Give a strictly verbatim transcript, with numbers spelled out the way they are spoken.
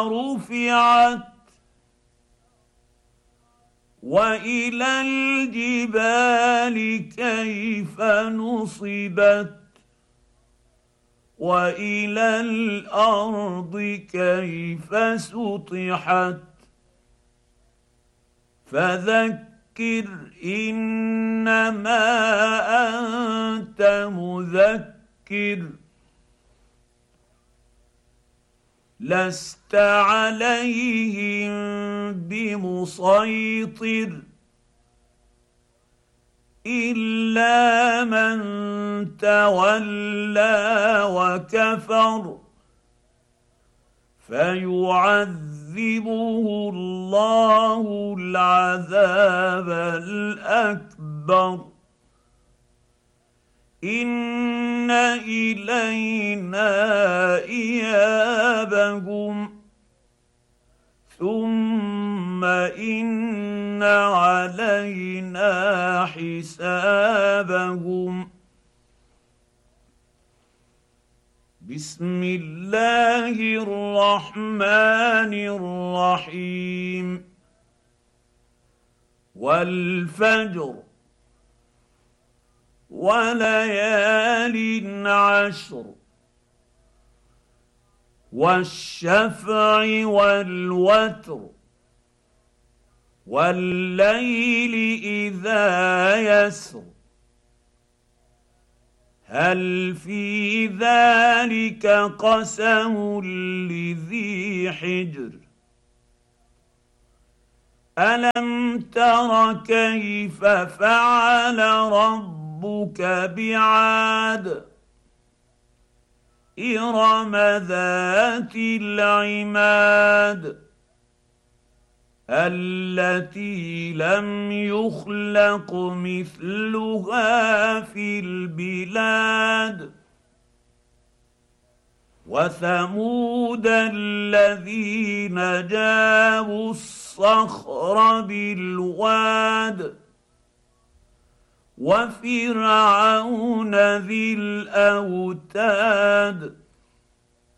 رفعت والى الجبال كيف نصبت والى الارض كيف سطحت فذكر انما انت مذكر لست عليهم بمسيطر الا من تولى وكفر فيعذبه الله العذاب الاكبر ان الينا ايابهم ثم ان علينا حسابهم بسم الله الرحمن الرحيم والفجر وليال عشر والشفع والوتر والليل اذا يسر هل في ذلك قسم لذي حجر الم تر كيف فعل ربك بعاد ارم ذات العماد التي لم يخلق مثلها في البلاد وثمود الذين جابوا الصخر بالواد وفرعون ذي الاوتاد